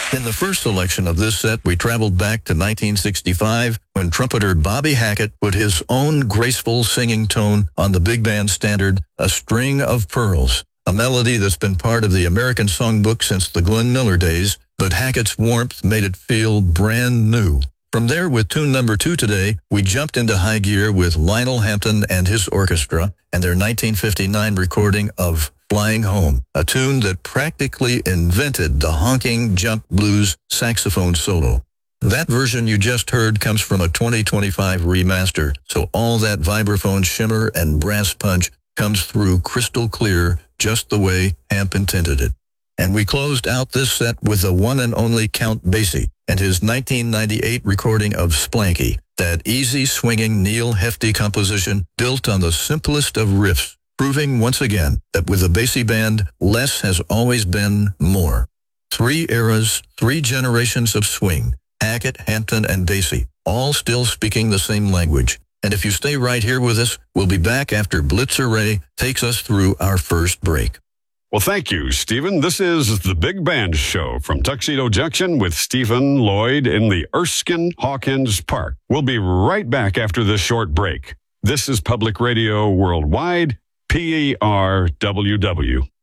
In the first selection of this set, we traveled back to 1965 when trumpeter Bobby Hackett put his own graceful singing tone on the big band standard, A String of Pearls, a melody that's been part of the American songbook since the Glenn Miller days, but Hackett's warmth made it feel brand new. From there, with tune number 2 today, we jumped into high gear with Lionel Hampton and his orchestra and their 1959 recording of Flying Home, a tune that practically invented the honking jump blues saxophone solo. That version you just heard comes from a 2025 remaster, so all that vibraphone shimmer and brass punch comes through crystal clear, just the way Hamp intended it. And we closed out this set with the one and only Count Basie and his 1998 recording of Splanky, that easy swinging Neil Hefti composition built on the simplest of riffs, proving once again that with the Basie Band, less has always been more. 3 eras, 3 generations of swing, Hackett, Hampton, and Basie, all still speaking the same language. And if you stay right here with us, we'll be back after Blitzer Ray takes us through our first break. Well, thank you, Stephen. This is the Big Band Show from Tuxedo Junction with Stephen Lloyd in the Erskine Hawkins Park. We'll be right back after this short break. This is Public Radio Worldwide, PERWW.